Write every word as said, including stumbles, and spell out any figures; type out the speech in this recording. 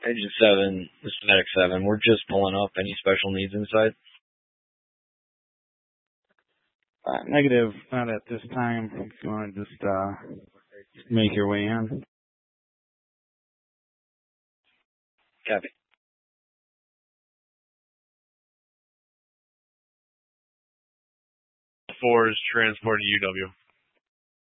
Engine seven, Systematic seven. We're just pulling up. Any special needs inside? Uh, negative, not at this time. If you want to just uh, make your way in. Copy. Four is transporting U W.